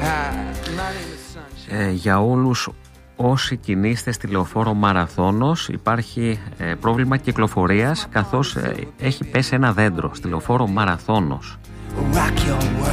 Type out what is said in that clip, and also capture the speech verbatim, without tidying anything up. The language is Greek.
Ε, για όλους όσοι κινείστε στη λεωφόρο Μαραθώνος υπάρχει ε, πρόβλημα κυκλοφορίας, καθώς ε, έχει πέσει ένα δέντρο στη λεωφόρο Μαραθώνος.